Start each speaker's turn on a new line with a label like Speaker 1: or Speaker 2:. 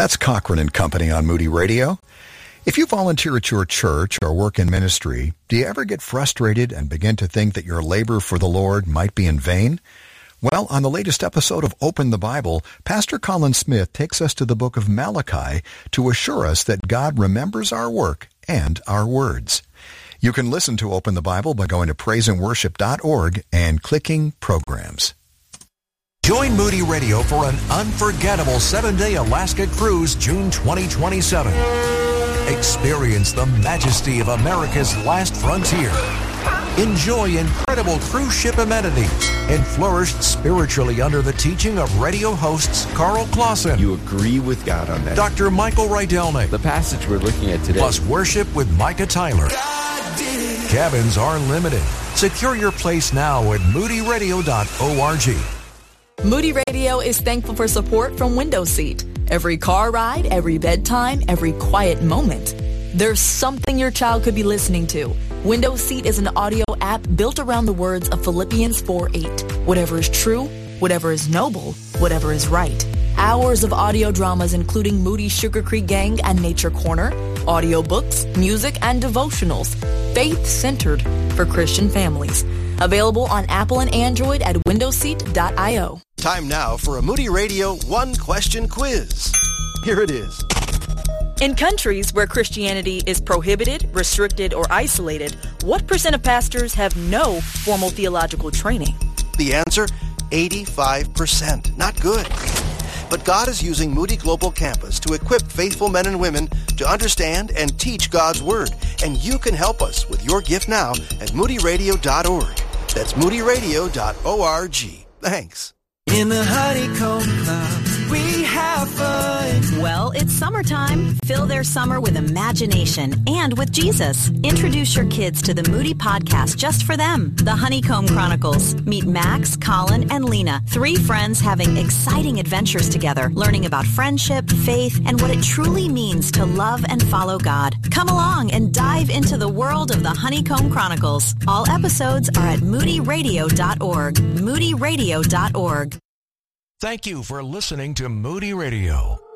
Speaker 1: That's Cochran and Company on Moody Radio. If you volunteer at your church or work in ministry, do you ever get frustrated and begin to think that your labor for the Lord might be in vain? Well, on the latest episode of Open the Bible, Pastor Colin Smith takes us to the book of Malachi to assure us that God remembers our work and our words. You can listen to Open the Bible by going to praiseandworship.org and clicking Programs.
Speaker 2: Join Moody Radio for an unforgettable 7-day Alaska cruise June 2027. Experience the majesty of America's last frontier. Enjoy incredible cruise ship amenities and flourish spiritually under the teaching of radio hosts Carl Clausen.
Speaker 3: You agree with God on that.
Speaker 2: Dr. Michael Rydelnik.
Speaker 3: The passage we're looking at today.
Speaker 2: Plus worship with Micah Tyler. Cabins are limited. Secure your place now at moodyradio.org.
Speaker 4: Moody Radio is thankful for support from Window Seat. Every car ride, every bedtime, every quiet moment. There's something your child could be listening to. Window Seat is an audio app built around the words of Philippians 4:8. Whatever is true, whatever is noble, whatever is right. Hours of audio dramas including Moody Sugar Creek Gang and Nature Corner, audiobooks, music, and devotionals. Faith-centered for Christian families. Available on Apple and Android at windowseat.io.
Speaker 5: Time now for a Moody Radio one-question quiz. Here it is.
Speaker 4: In countries where Christianity is prohibited, restricted, or isolated, what % of pastors have no formal theological training?
Speaker 5: The answer, 85%. Not good. But God is using Moody Global Campus to equip faithful men and women to understand and teach God's Word. And you can help us with your gift now at moodyradio.org. That's moodyradio.org. Thanks.
Speaker 6: In the Honeycomb Club, we have fun.
Speaker 7: Well, it's summertime. Fill their summer with imagination and with Jesus. Introduce your kids to the Moody podcast just for them. The Honeycomb Chronicles. Meet Max, Colin, and Lena, 3 friends having exciting adventures together, learning about friendship, faith, and what it truly means to love and follow God. Come along and dive into the world of the Honeycomb Chronicles. All episodes are at moodyradio.org. moodyradio.org.
Speaker 2: Thank you for listening to Moody Radio.